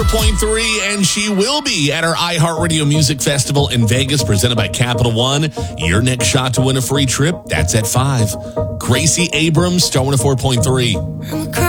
104.3, and she will be at our iHeartRadio Music Festival in Vegas, presented by Capital One. Your next shot to win a free trip, that's at 5. Gracie Abrams, Star 104.3.